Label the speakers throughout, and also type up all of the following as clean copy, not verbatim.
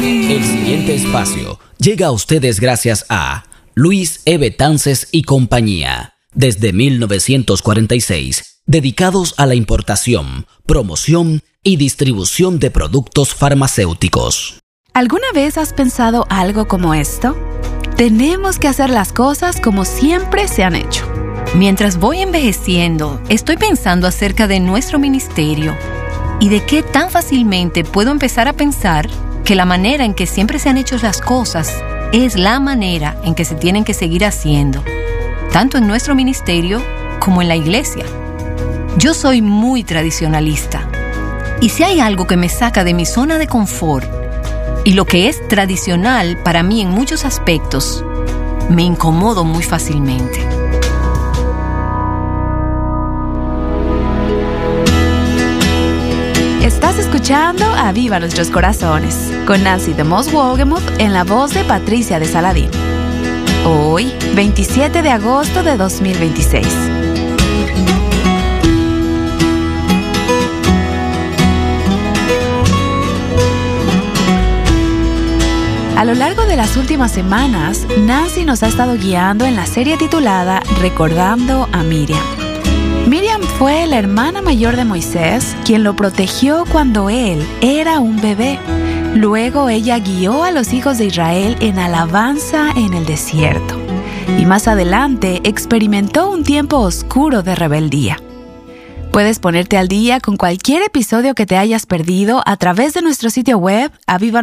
Speaker 1: El siguiente espacio llega a ustedes gracias a Luis E. Betances y compañía. Desde 1946, dedicados a la importación, promoción y distribución de productos farmacéuticos.
Speaker 2: ¿Alguna vez has pensado algo como esto? Tenemos que hacer las cosas como siempre se han hecho.
Speaker 3: Mientras voy envejeciendo, estoy pensando acerca de nuestro ministerio y de qué tan fácilmente puedo empezar a pensar que la manera en que siempre se han hecho las cosas es la manera en que se tienen que seguir haciendo, tanto en nuestro ministerio como en la iglesia. Yo soy muy tradicionalista, y si hay algo que me saca de mi zona de confort y lo que es tradicional para mí en muchos aspectos, me incomodo muy fácilmente.
Speaker 2: Estás escuchando Aviva Nuestros Corazones con Nancy de Moss Wogemuth en la voz de Patricia de Saladín. Hoy, 27 de agosto de 2026. A lo largo de las últimas semanas, Nancy nos ha estado guiando en la serie titulada Recordando a Miriam. Miriam fue la hermana mayor de Moisés, quien lo protegió cuando él era un bebé. Luego ella guió a los hijos de Israel en alabanza en el desierto. Y más adelante experimentó un tiempo oscuro de rebeldía. Puedes ponerte al día con cualquier episodio que te hayas perdido a través de nuestro sitio web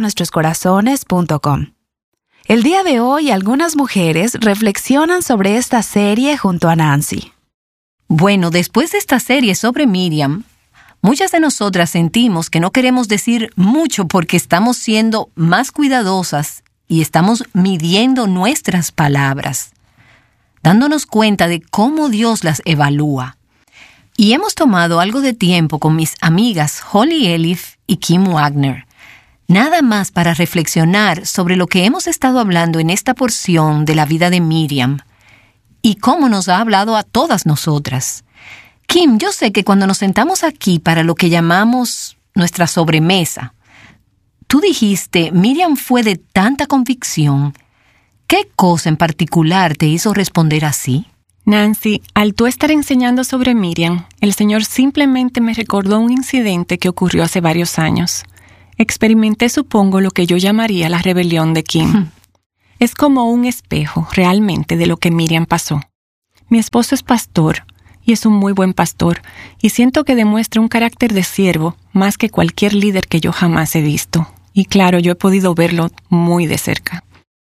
Speaker 2: avivanuestroscorazones.com. El día de hoy algunas mujeres reflexionan sobre esta serie junto a Nancy.
Speaker 3: Bueno, después de esta serie sobre Miriam, muchas de nosotras sentimos que no queremos decir mucho porque estamos siendo más cuidadosas y estamos midiendo nuestras palabras, dándonos cuenta de cómo Dios las evalúa. Y hemos tomado algo de tiempo con mis amigas Holly Elif y Kim Wagner, nada más para reflexionar sobre lo que hemos estado hablando en esta porción de la vida de Miriam y cómo nos ha hablado a todas nosotras. Kim, yo sé que cuando nos sentamos aquí para lo que llamamos nuestra sobremesa, tú dijiste, Miriam fue de tanta convicción. ¿Qué cosa en particular te hizo responder así?
Speaker 4: Nancy, al tú estar enseñando sobre Miriam, el Señor simplemente me recordó un incidente que ocurrió hace varios años. Experimenté, supongo, lo que yo llamaría la rebelión de Kim. Es como un espejo, realmente, de lo que Miriam pasó. Mi esposo es pastor, y es un muy buen pastor, y siento que demuestra un carácter de siervo más que cualquier líder que yo jamás he visto. Y claro, yo he podido verlo muy de cerca.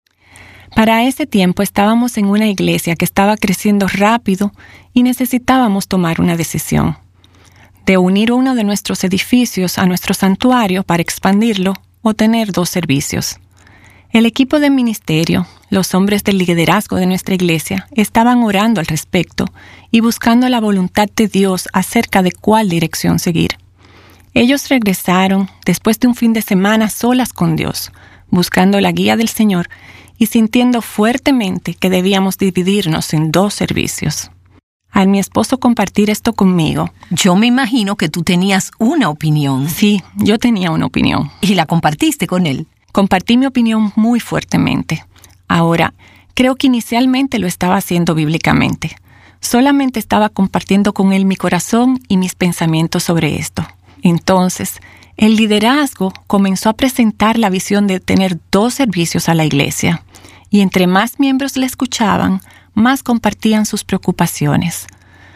Speaker 4: Para ese tiempo estábamos en una iglesia que estaba creciendo rápido y necesitábamos tomar una decisión. De unir uno de nuestros edificios a nuestro santuario para expandirlo o tener 2 servicios. El equipo de ministerio, los hombres del liderazgo de nuestra iglesia, estaban orando al respecto y buscando la voluntad de Dios acerca de cuál dirección seguir. Ellos regresaron después de un fin de semana solas con Dios, buscando la guía del Señor y sintiendo fuertemente que debíamos dividirnos en 2 servicios. Al mi esposo compartir esto conmigo,
Speaker 3: yo me imagino que tú tenías una opinión.
Speaker 4: Sí, yo tenía una opinión.
Speaker 3: ¿Y la compartiste con él?
Speaker 4: Compartí mi opinión muy fuertemente. Ahora, creo que inicialmente lo estaba haciendo bíblicamente. Solamente estaba compartiendo con él mi corazón y mis pensamientos sobre esto. Entonces, el liderazgo comenzó a presentar la visión de tener 2 servicios a la iglesia. Y entre más miembros le escuchaban, más compartían sus preocupaciones.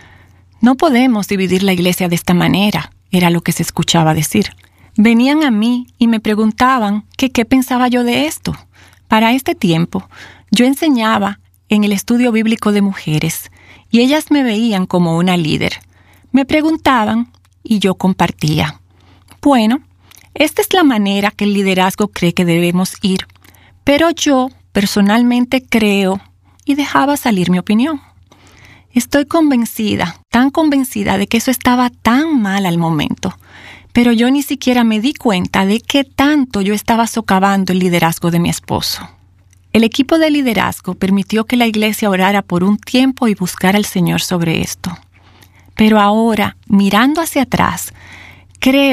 Speaker 4: No podemos dividir la iglesia de esta manera, era lo que se escuchaba decir. Venían a mí y me preguntaban que qué pensaba yo de esto. Para este tiempo, yo enseñaba en el estudio bíblico de mujeres y ellas me veían como una líder. Me preguntaban y yo compartía. Bueno, esta es la manera que el liderazgo cree que debemos ir, pero yo personalmente creo y dejaba salir mi opinión. Estoy convencida, tan convencida de que eso estaba tan mal al momento, pero yo ni siquiera me di cuenta de qué tanto yo estaba socavando el liderazgo de mi esposo. El equipo de liderazgo permitió que la iglesia orara por un tiempo y buscara al Señor sobre esto. Pero ahora, mirando hacia atrás, creo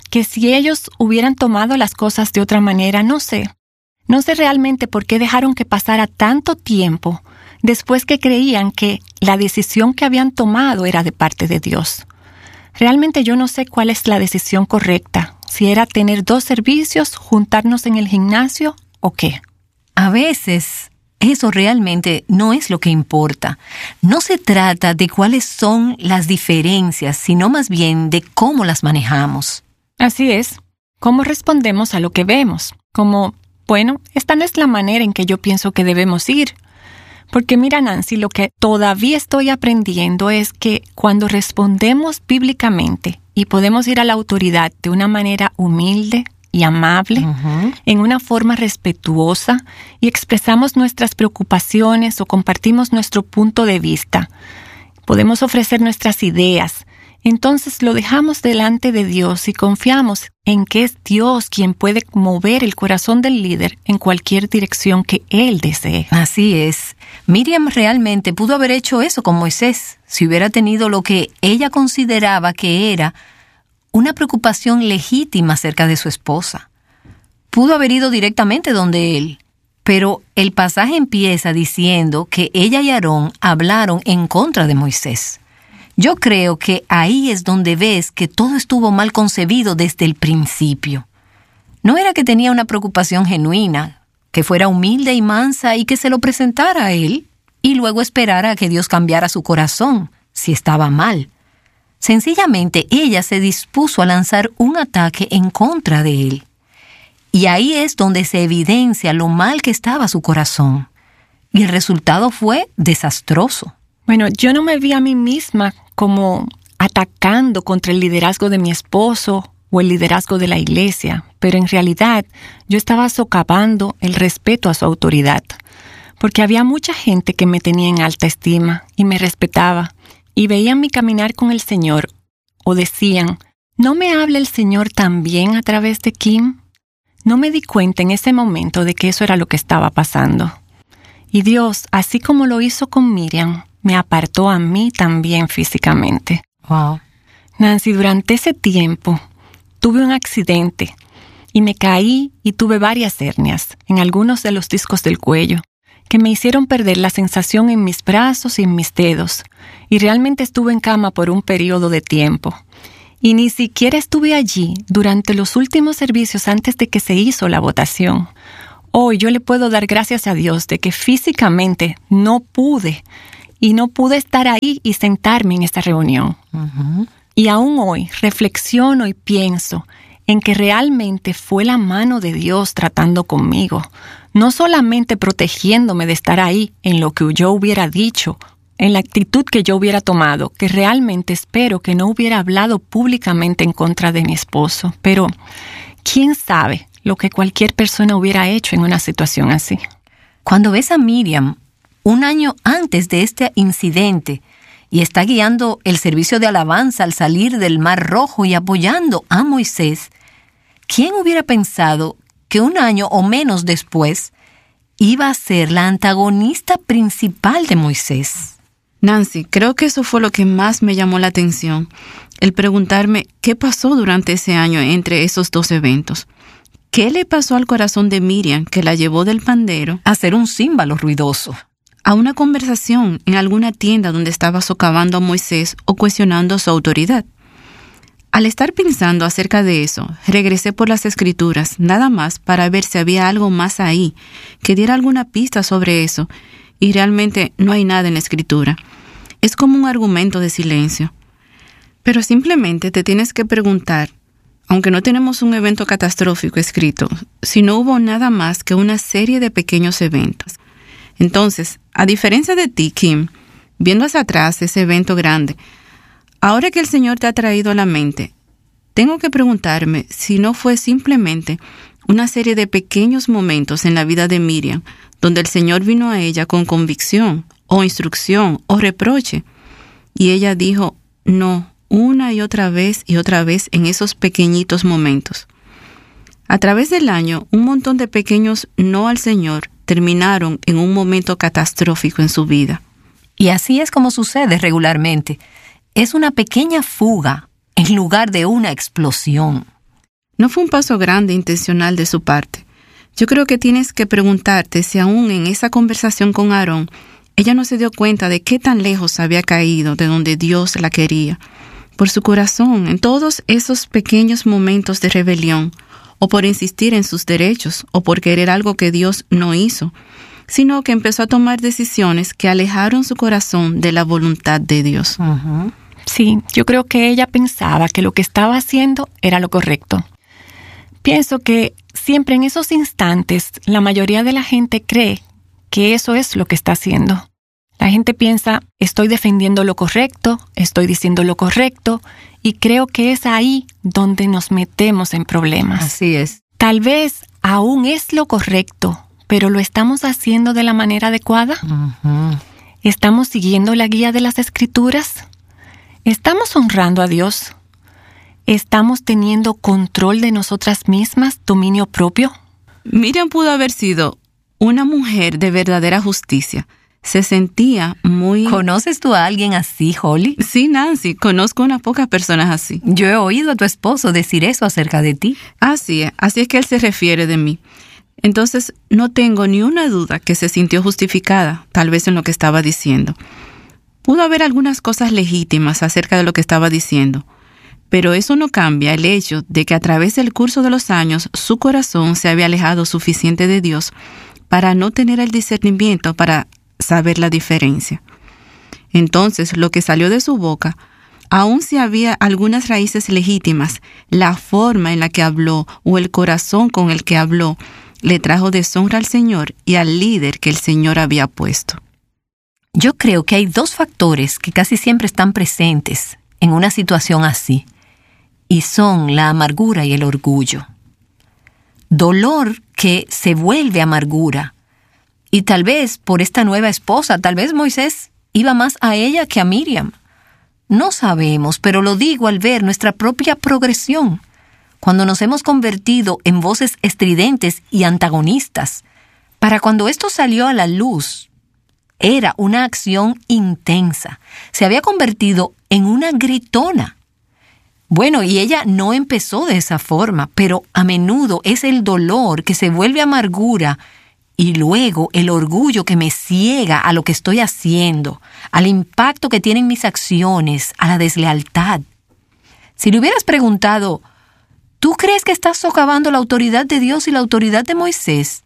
Speaker 4: que si ellos hubieran tomado las cosas de otra manera, no sé realmente por qué dejaron que pasara tanto tiempo después que creían que la decisión que habían tomado era de parte de Dios. Realmente yo no sé cuál es la decisión correcta, si era tener 2 servicios, juntarnos en el gimnasio o qué.
Speaker 3: A veces eso realmente no es lo que importa. No se trata de cuáles son las diferencias, sino más bien de cómo las manejamos.
Speaker 4: Así es, cómo respondemos a lo que vemos, como, bueno, esta no es la manera en que yo pienso que debemos ir. Porque mira, Nancy, lo que todavía estoy aprendiendo es que cuando respondemos bíblicamente y podemos ir a la autoridad de una manera humilde y amable, en una forma respetuosa, y expresamos nuestras preocupaciones o compartimos nuestro punto de vista, podemos ofrecer nuestras ideas. Entonces lo dejamos delante de Dios y confiamos en que es Dios quien puede mover el corazón del líder en cualquier dirección que Él desee.
Speaker 3: Así es. Miriam realmente pudo haber hecho eso con Moisés, si hubiera tenido lo que ella consideraba que era una preocupación legítima acerca de su esposa. Pudo haber ido directamente donde él, pero el pasaje empieza diciendo que ella y Aarón hablaron en contra de Moisés. Yo creo que ahí es donde ves que todo estuvo mal concebido desde el principio. No era que tenía una preocupación genuina, que fuera humilde y mansa y que se lo presentara a él, y luego esperara a que Dios cambiara su corazón, si estaba mal. Sencillamente, ella se dispuso a lanzar un ataque en contra de él. Y ahí es donde se evidencia lo mal que estaba su corazón. Y el resultado fue desastroso.
Speaker 4: Bueno, yo no me vi a mí misma como atacando contra el liderazgo de mi esposo o el liderazgo de la iglesia, pero en realidad yo estaba socavando el respeto a su autoridad, porque había mucha gente que me tenía en alta estima y me respetaba, y veían mi caminar con el Señor, o decían, ¿no me habla el Señor también a través de Kim? No me di cuenta en ese momento de que eso era lo que estaba pasando. Y Dios, así como lo hizo con Miriam, me apartó a mí también físicamente.
Speaker 3: Wow.
Speaker 4: Nancy, durante ese tiempo tuve un accidente y me caí y tuve varias hernias en algunos de los discos del cuello que me hicieron perder la sensación en mis brazos y en mis dedos, y realmente estuve en cama por un periodo de tiempo. Y ni siquiera estuve allí durante los últimos servicios antes de que se hizo la votación. Hoy yo le puedo dar gracias a Dios de que físicamente no pude estar ahí y sentarme en esta reunión. Y aún hoy reflexiono y pienso en que realmente fue la mano de Dios tratando conmigo, no solamente protegiéndome de estar ahí en lo que yo hubiera dicho, en la actitud que yo hubiera tomado, que realmente espero que no hubiera hablado públicamente en contra de mi esposo, pero ¿quién sabe lo que cualquier persona hubiera hecho en una situación así?
Speaker 3: Cuando ves a Miriam un año antes de este incidente y está guiando el servicio de alabanza al salir del Mar Rojo y apoyando a Moisés, ¿quién hubiera pensado que un año o menos después iba a ser la antagonista principal de Moisés?
Speaker 5: Nancy, creo que eso fue lo que más me llamó la atención, el preguntarme qué pasó durante ese año entre esos 2 eventos. ¿Qué le pasó al corazón de Miriam que la llevó del pandero
Speaker 3: a ser un címbalo ruidoso?
Speaker 5: A una conversación en alguna tienda donde estaba socavando a Moisés o cuestionando su autoridad. Al estar pensando acerca de eso, regresé por las Escrituras, nada más para ver si había algo más ahí, que diera alguna pista sobre eso, y realmente no hay nada en la Escritura. Es como un argumento de silencio. Pero simplemente te tienes que preguntar, aunque no tenemos un evento catastrófico escrito, si no hubo nada más que una serie de pequeños eventos. Entonces, a diferencia de ti, Kim, viendo hacia atrás ese evento grande, ahora que el Señor te ha traído a la mente, tengo que preguntarme si no fue simplemente una serie de pequeños momentos en la vida de Miriam, donde el Señor vino a ella con convicción, o instrucción, o reproche, y ella dijo no, una y otra vez en esos pequeñitos momentos. A través del año, un montón de pequeños no al Señor terminaron en un momento catastrófico en su vida.
Speaker 3: Y así es como sucede regularmente. Es una pequeña fuga en lugar de una explosión.
Speaker 5: No fue un paso grande intencional de su parte. Yo creo que tienes que preguntarte si aún en esa conversación con Aarón, ella no se dio cuenta de qué tan lejos había caído de donde Dios la quería. Por su corazón, en todos esos pequeños momentos de rebelión, o por insistir en sus derechos, o por querer algo que Dios no hizo, sino que empezó a tomar decisiones que alejaron su corazón de la voluntad de Dios.
Speaker 4: Uh-huh. Sí, yo creo que ella pensaba que lo que estaba haciendo era lo correcto. Pienso que siempre en esos instantes la mayoría de la gente cree que eso es lo que está haciendo. La gente piensa, estoy defendiendo lo correcto, estoy diciendo lo correcto, y creo que es ahí donde nos metemos en problemas.
Speaker 3: Así es.
Speaker 4: Tal vez aún es lo correcto, pero ¿lo estamos haciendo de la manera adecuada?
Speaker 3: Uh-huh.
Speaker 4: ¿Estamos siguiendo la guía de las Escrituras? ¿Estamos honrando a Dios? ¿Estamos teniendo control de nosotras mismas, dominio propio?
Speaker 5: Miriam pudo haber sido una mujer de verdadera justicia. Se sentía muy...
Speaker 3: ¿Conoces tú a alguien así, Holly?
Speaker 5: Sí, Nancy, conozco unas pocas personas así.
Speaker 3: Yo he oído a tu esposo decir eso acerca de ti.
Speaker 5: Así es que él se refiere de mí. Entonces, no tengo ni una duda que se sintió justificada, tal vez en lo que estaba diciendo. Pudo haber algunas cosas legítimas acerca de lo que estaba diciendo, pero eso no cambia el hecho de que a través del curso de los años su corazón se había alejado suficiente de Dios para no tener el discernimiento para saber la diferencia. Entonces, lo que salió de su boca, aun si había algunas raíces legítimas, la forma en la que habló o el corazón con el que habló le trajo deshonra al Señor y al líder que el Señor había puesto.
Speaker 3: Yo creo que hay dos factores que casi siempre están presentes en una situación así, y son la amargura y el orgullo. Dolor que se vuelve amargura. Y tal vez por esta nueva esposa, tal vez Moisés iba más a ella que a Miriam. No sabemos, pero lo digo al ver nuestra propia progresión. Cuando nos hemos convertido en voces estridentes y antagonistas, para cuando esto salió a la luz, era una acción intensa. Se había convertido en una gritona. Bueno, y ella no empezó de esa forma, pero a menudo es el dolor que se vuelve amargura y luego el orgullo que me ciega a lo que estoy haciendo, al impacto que tienen mis acciones, a la deslealtad. Si le hubieras preguntado, ¿tú crees que estás socavando la autoridad de Dios y la autoridad de Moisés?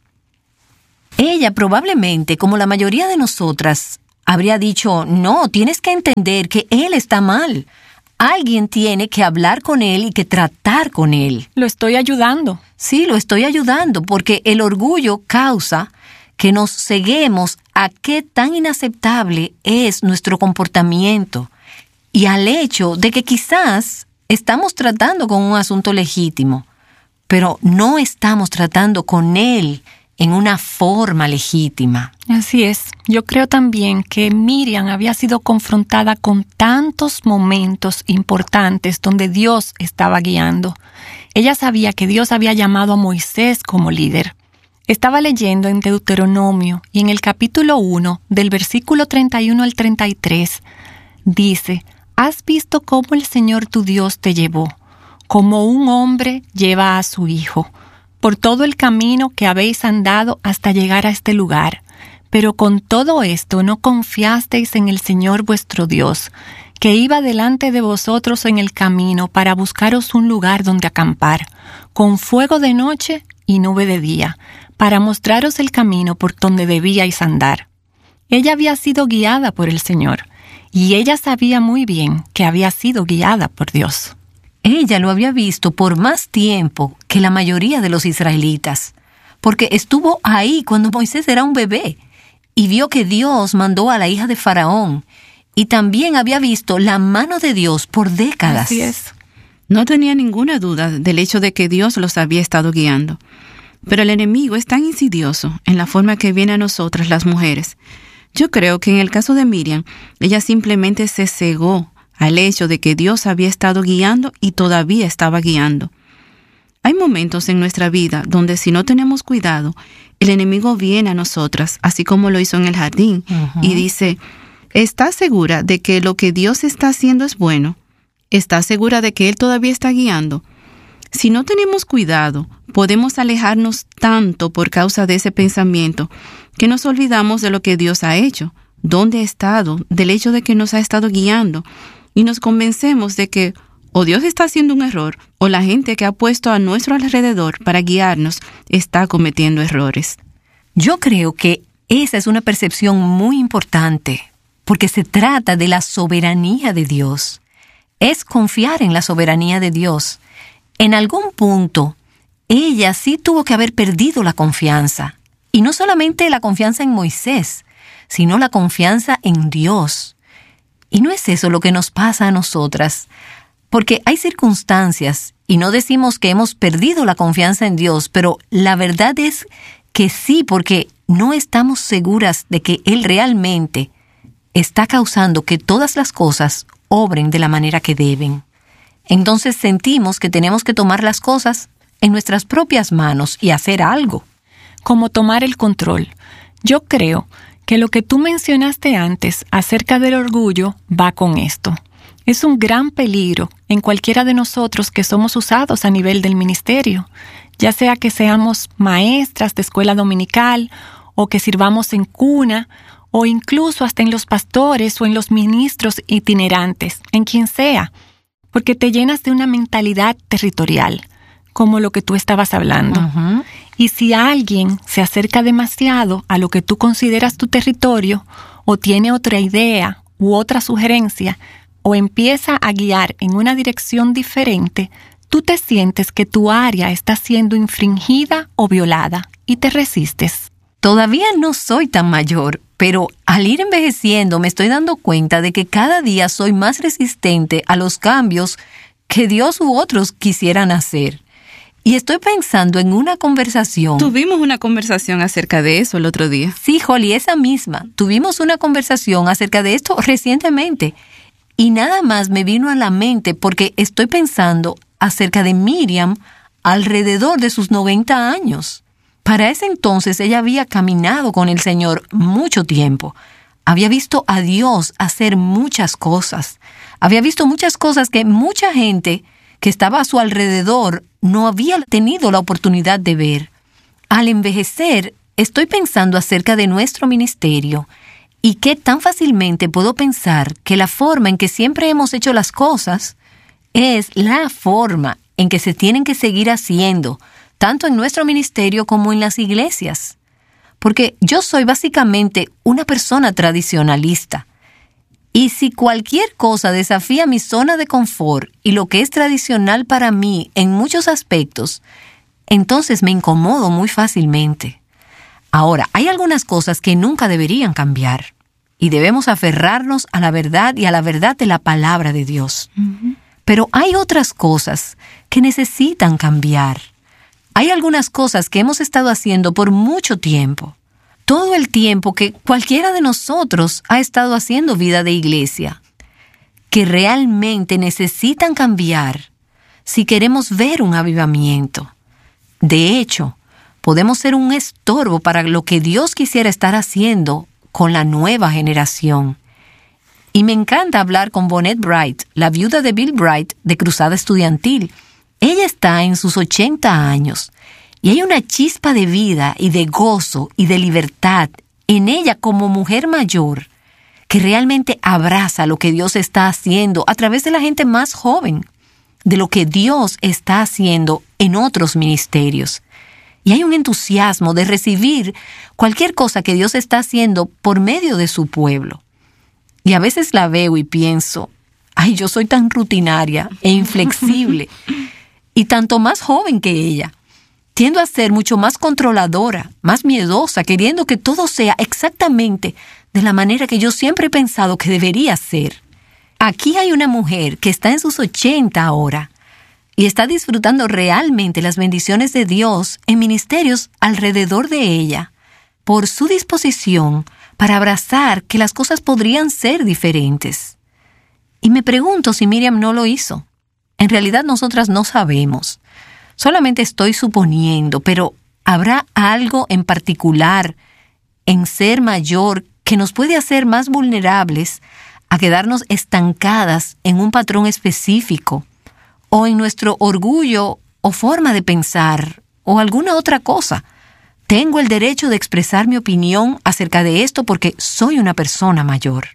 Speaker 3: Ella probablemente, como la mayoría de nosotras, habría dicho, no, tienes que entender que él está mal. Alguien tiene que hablar con él y que tratar con él.
Speaker 4: Lo estoy ayudando.
Speaker 3: Sí, lo estoy ayudando, porque el orgullo causa que nos ceguemos a qué tan inaceptable es nuestro comportamiento y al hecho de que quizás estamos tratando con un asunto legítimo, pero no estamos tratando con él en una forma legítima.
Speaker 4: Así es. Yo creo también que Miriam había sido confrontada con tantos momentos importantes donde Dios estaba guiando. Ella sabía que Dios había llamado a Moisés como líder. Estaba leyendo en Deuteronomio y en el capítulo 1, del versículo 31 al 33, dice, «Has visto cómo el Señor tu Dios te llevó, como un hombre lleva a su hijo, por todo el camino que habéis andado hasta llegar a este lugar. Pero con todo esto no confiasteis en el Señor vuestro Dios, que iba delante de vosotros en el camino para buscaros un lugar donde acampar, con fuego de noche y nube de día, para mostraros el camino por donde debíais andar». Ella había sido guiada por el Señor, y ella sabía muy bien que había sido guiada por Dios.
Speaker 3: Ella lo había visto por más tiempo que la mayoría de los israelitas, porque estuvo ahí cuando Moisés era un bebé y vio que Dios mandó a la hija de Faraón, y también había visto la mano de Dios por décadas.
Speaker 4: Así es.
Speaker 5: No tenía ninguna duda del hecho de que Dios los había estado guiando. Pero el enemigo es tan insidioso en la forma que viene a nosotras las mujeres. Yo creo que en el caso de Miriam, ella simplemente se cegó al hecho de que Dios había estado guiando y todavía estaba guiando. Hay momentos en nuestra vida donde si no tenemos cuidado, el enemigo viene a nosotras, así como lo hizo en el jardín, y dice, ¿estás segura de que lo que Dios está haciendo es bueno? ¿Estás segura de que Él todavía está guiando? Si no tenemos cuidado, podemos alejarnos tanto por causa de ese pensamiento que nos olvidamos de lo que Dios ha hecho, dónde ha estado, del hecho de que nos ha estado guiando, y nos convencemos de que o Dios está haciendo un error, o la gente que ha puesto a nuestro alrededor para guiarnos está cometiendo errores.
Speaker 3: Yo creo que esa es una percepción muy importante, porque se trata de la soberanía de Dios. Es confiar en la soberanía de Dios. En algún punto, ella sí tuvo que haber perdido la confianza. Y no solamente la confianza en Moisés, sino la confianza en Dios. Y no es eso lo que nos pasa a nosotras, porque hay circunstancias, y no decimos que hemos perdido la confianza en Dios, pero la verdad es que sí, porque no estamos seguras de que Él realmente está causando que todas las cosas obren de la manera que deben. Entonces sentimos que tenemos que tomar las cosas en nuestras propias manos y hacer algo.
Speaker 4: Como tomar el control. Yo creo que lo que tú mencionaste antes acerca del orgullo va con esto. Es un gran peligro en cualquiera de nosotros que somos usados a nivel del ministerio, ya sea que seamos maestras de escuela dominical o que sirvamos en cuna o incluso hasta en los pastores o en los ministros itinerantes, en quien sea, porque te llenas de una mentalidad territorial, como lo que tú estabas hablando. Uh-huh. Y si alguien se acerca demasiado a lo que tú consideras tu territorio, o tiene otra idea u otra sugerencia, o empieza a guiar en una dirección diferente, tú te sientes que tu área está siendo infringida o violada y te resistes.
Speaker 3: Todavía no soy tan mayor, pero al ir envejeciendo me estoy dando cuenta de que cada día soy más resistente a los cambios que Dios u otros quisieran hacer. Y estoy pensando en una conversación.
Speaker 5: Tuvimos una conversación acerca de eso el otro día.
Speaker 3: Sí, Holly, esa misma. Tuvimos una conversación acerca de esto recientemente. Y nada más me vino a la mente porque estoy pensando acerca de Miriam alrededor de sus 90 años. Para ese entonces ella había caminado con el Señor mucho tiempo. Había visto a Dios hacer muchas cosas. Había visto muchas cosas que mucha gente que estaba a su alrededor no había tenido la oportunidad de ver. Al envejecer, estoy pensando acerca de nuestro ministerio y qué tan fácilmente puedo pensar que la forma en que siempre hemos hecho las cosas es la forma en que se tienen que seguir haciendo, tanto en nuestro ministerio como en las iglesias. Porque yo soy básicamente una persona tradicionalista. Y si cualquier cosa desafía mi zona de confort y lo que es tradicional para mí en muchos aspectos, entonces me incomodo muy fácilmente. Ahora, hay algunas cosas que nunca deberían cambiar y debemos aferrarnos a la verdad y a la verdad de la palabra de Dios. Uh-huh. Pero hay otras cosas que necesitan cambiar. Hay algunas cosas que hemos estado haciendo por mucho tiempo. Todo el tiempo que cualquiera de nosotros ha estado haciendo vida de iglesia, que realmente necesitan cambiar si queremos ver un avivamiento. De hecho, podemos ser un estorbo para lo que Dios quisiera estar haciendo con la nueva generación. Y me encanta hablar con Bonnet Bright, la viuda de Bill Bright de Cruzada Estudiantil. Ella está en sus 80 años. Y hay una chispa de vida y de gozo y de libertad en ella como mujer mayor que realmente abraza lo que Dios está haciendo a través de la gente más joven, de lo que Dios está haciendo en otros ministerios. Y hay un entusiasmo de recibir cualquier cosa que Dios está haciendo por medio de su pueblo. Y a veces la veo y pienso, ay, yo soy tan rutinaria e inflexible y tanto más joven que ella. Tiendo a ser mucho más controladora, más miedosa, queriendo que todo sea exactamente de la manera que yo siempre he pensado que debería ser. Aquí hay una mujer que está en sus 80 ahora y está disfrutando realmente las bendiciones de Dios en ministerios alrededor de ella, por su disposición para abrazar que las cosas podrían ser diferentes. Y me pregunto si Miriam no lo hizo. En realidad nosotras no sabemos. Solamente estoy suponiendo, pero ¿habrá algo en particular en ser mayor que nos puede hacer más vulnerables a quedarnos estancadas en un patrón específico o en nuestro orgullo o forma de pensar o alguna otra cosa. Tengo el derecho de expresar mi opinión acerca de esto porque soy una persona mayor.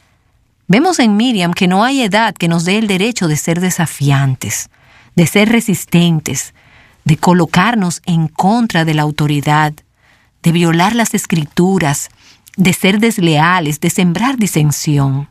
Speaker 3: Vemos en Miriam que no hay edad que nos dé el derecho de ser desafiantes, de ser resistentes, de colocarnos en contra de la autoridad, de violar las escrituras, de ser desleales, de sembrar disensión.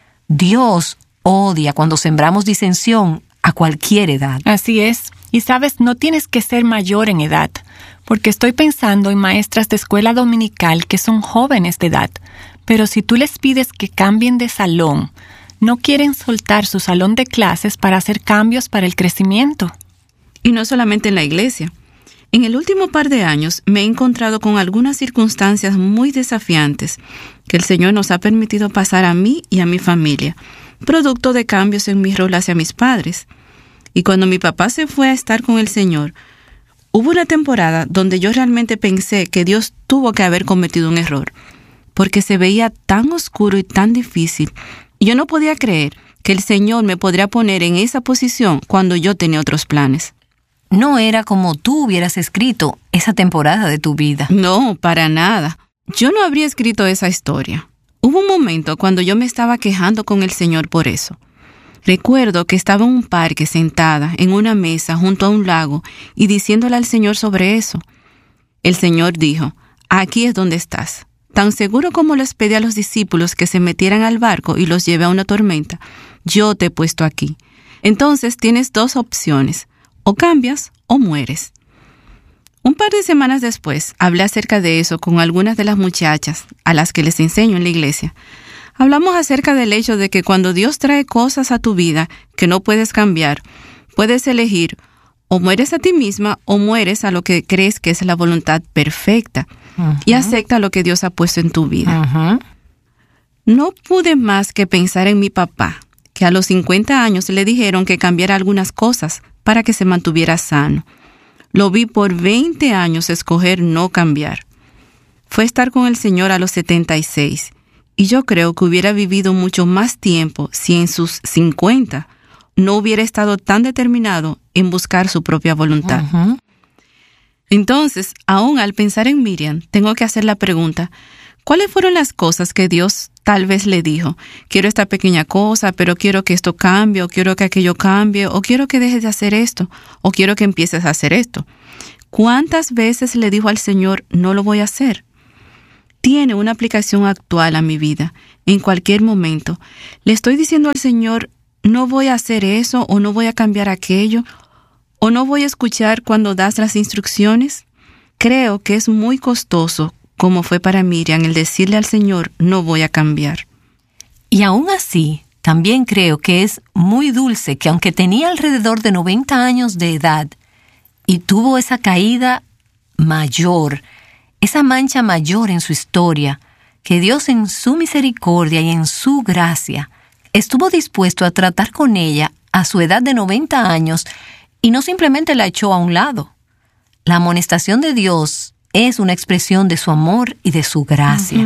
Speaker 3: Dios odia cuando sembramos disensión a cualquier edad.
Speaker 4: Así es. Y sabes, no tienes que ser mayor en edad, porque estoy pensando en maestras de escuela dominical que son jóvenes de edad, pero si tú les pides que cambien de salón, no quieren soltar su salón de clases para hacer cambios para el crecimiento.
Speaker 5: Y no solamente en la iglesia. En el último par de años me he encontrado con algunas circunstancias muy desafiantes que el Señor nos ha permitido pasar a mí y a mi familia, producto de cambios en mi rol hacia mis padres. Y cuando mi papá se fue a estar con el Señor, hubo una temporada donde yo realmente pensé que Dios tuvo que haber cometido un error, porque se veía tan oscuro y tan difícil, y yo no podía creer que el Señor me podría poner en esa posición cuando yo tenía otros planes.
Speaker 3: No era como tú hubieras escrito esa temporada de tu vida.
Speaker 5: No, para nada. Yo no habría escrito esa historia. Hubo un momento cuando yo me estaba quejando con el Señor por eso. Recuerdo que estaba en un parque sentada en una mesa junto a un lago y diciéndole al Señor sobre eso. El Señor dijo, aquí es donde estás. Tan seguro como les pedí a los discípulos que se metieran al barco y los llevé a una tormenta, yo te he puesto aquí. Entonces tienes dos opciones, o cambias o mueres. Un par de semanas después, hablé acerca de eso con algunas de las muchachas a las que les enseño en la iglesia. Hablamos acerca del hecho de que cuando Dios trae cosas a tu vida que no puedes cambiar, puedes elegir o mueres a ti misma o mueres a lo que crees que es la voluntad perfecta y acepta lo que Dios ha puesto en tu vida. No pude más que pensar en mi papá, que a los 50 años le dijeron que cambiara algunas cosas para que se mantuviera sano. Lo vi por 20 años escoger no cambiar. Fue estar con el Señor a los 76. Y yo creo que hubiera vivido mucho más tiempo si en sus 50 no hubiera estado tan determinado en buscar su propia voluntad. Entonces, aún al pensar en Miriam, tengo que hacer la pregunta, ¿cuáles fueron las cosas que Dios tal vez le dijo? Quiero esta pequeña cosa, pero quiero que esto cambie, o quiero que aquello cambie, o quiero que dejes de hacer esto, o quiero que empieces a hacer esto. ¿Cuántas veces le dijo al Señor, no lo voy a hacer? Tiene una aplicación actual a mi vida, en cualquier momento. Le estoy diciendo al Señor, no voy a hacer eso, o no voy a cambiar aquello, o no voy a escuchar cuando das las instrucciones. Creo que es muy costoso, como fue para Miriam, el decirle al Señor, no voy a cambiar.
Speaker 3: Y aún así, también creo que es muy dulce que aunque tenía alrededor de 90 años de edad y tuvo esa caída mayor, esa mancha mayor en su historia, que Dios en su misericordia y en su gracia estuvo dispuesto a tratar con ella a su edad de 90 años y no simplemente la echó a un lado. La amonestación de Dios es una expresión de su amor y de su gracia.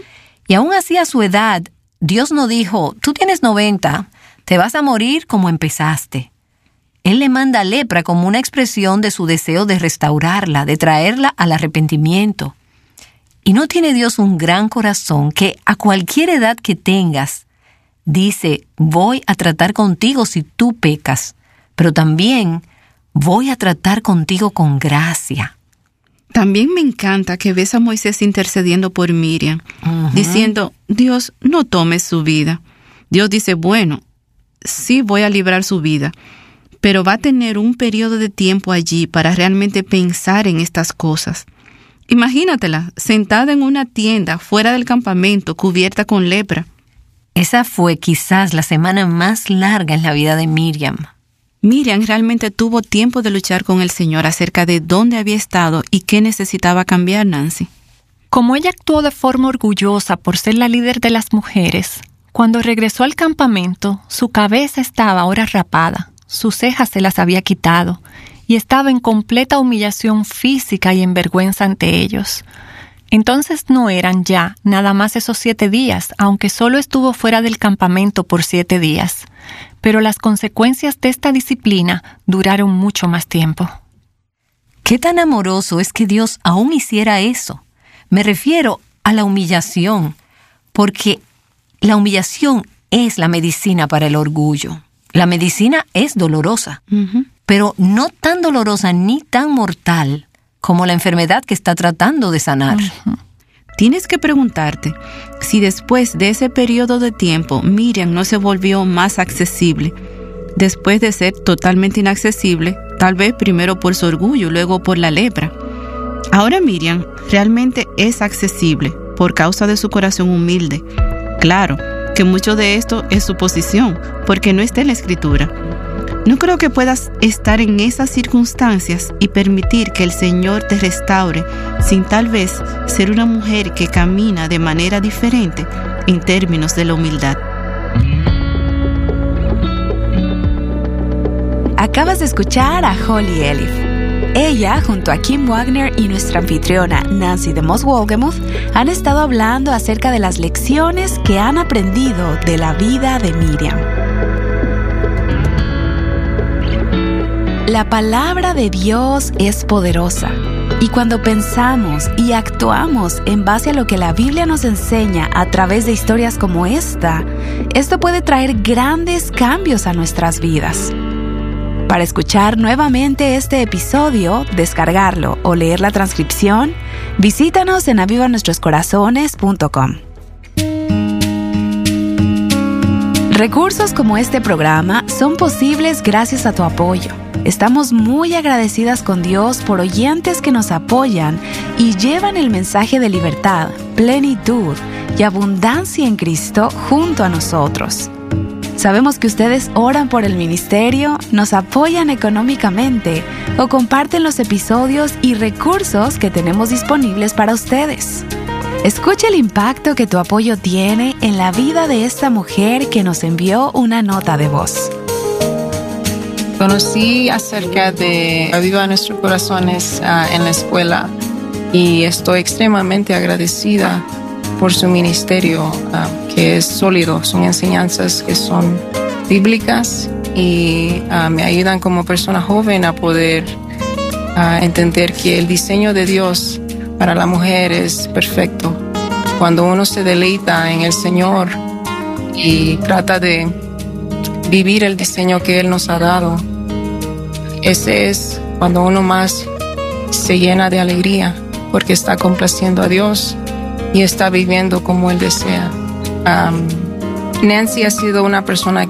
Speaker 3: Y aún así a su edad, Dios no dijo, tú tienes 90, te vas a morir como empezaste. Él le manda lepra como una expresión de su deseo de restaurarla, de traerla al arrepentimiento. ¿Y no tiene Dios un gran corazón que a cualquier edad que tengas, dice, voy a tratar contigo si tú pecas, pero también voy a tratar contigo con gracia?
Speaker 5: También me encanta que ves a Moisés intercediendo por Miriam, diciendo, Dios, no tomes su vida. Dios dice, bueno, sí voy a librar su vida, pero va a tener un periodo de tiempo allí para realmente pensar en estas cosas. Imagínatela, sentada en una tienda fuera del campamento, cubierta con lepra.
Speaker 3: Esa fue quizás la semana más larga en la vida de Miriam.
Speaker 5: Miriam realmente tuvo tiempo de luchar con el Señor acerca de dónde había estado y qué necesitaba cambiar, Nancy.
Speaker 4: Como ella actuó de forma orgullosa por ser la líder de las mujeres, cuando regresó al campamento, su cabeza estaba ahora rapada, sus cejas se las había quitado y estaba en completa humillación física y en vergüenza ante ellos. Entonces no eran ya nada más esos 7 días, aunque solo estuvo fuera del campamento por 7 días. pero las consecuencias de esta disciplina duraron mucho más tiempo.
Speaker 3: ¿Qué tan amoroso es que Dios aún hiciera eso? Me refiero a la humillación, porque la humillación es la medicina para el orgullo. La medicina es dolorosa, pero no tan dolorosa ni tan mortal como la enfermedad que está tratando de sanar.
Speaker 5: Tienes que preguntarte si después de ese periodo de tiempo Miriam no se volvió más accesible, después de ser totalmente inaccesible, tal vez primero por su orgullo, luego por la lepra. Ahora Miriam realmente es accesible por causa de su corazón humilde. Claro que mucho de esto es suposición, porque no está en la Escritura. No creo que puedas estar en esas circunstancias y permitir que el Señor te restaure sin tal vez ser una mujer que camina de manera diferente en términos de la humildad.
Speaker 2: Acabas de escuchar a Holly Elif. Ella, junto a Kim Wagner y nuestra anfitriona Nancy DeMoss Wolgemuth, han estado hablando acerca de las lecciones que han aprendido de la vida de Miriam. La palabra de Dios es poderosa, y cuando pensamos y actuamos en base a lo que la Biblia nos enseña a través de historias como esta, esto puede traer grandes cambios a nuestras vidas. Para escuchar nuevamente este episodio, descargarlo o leer la transcripción, visítanos en avivanuestroscorazones.com. Recursos como este programa son posibles gracias a tu apoyo. Estamos muy agradecidas con Dios por oyentes que nos apoyan y llevan el mensaje de libertad, plenitud y abundancia en Cristo junto a nosotros. Sabemos que ustedes oran por el ministerio, nos apoyan económicamente o comparten los episodios y recursos que tenemos disponibles para ustedes. Escucha el impacto que tu apoyo tiene en la vida de esta mujer que nos envió una nota de voz.
Speaker 6: Conocí acerca de Aviva Nuestros Corazones en la escuela y estoy extremadamente agradecida por su ministerio, que es sólido. Son enseñanzas que son bíblicas y me ayudan como persona joven a poder entender que el diseño de Dios para la mujer es perfecto. Cuando uno se deleita en el Señor y trata de vivir el diseño que Él nos ha dado, ese es cuando uno más se llena de alegría, porque está complaciendo a Dios y está viviendo como Él desea. Nancy ha sido una persona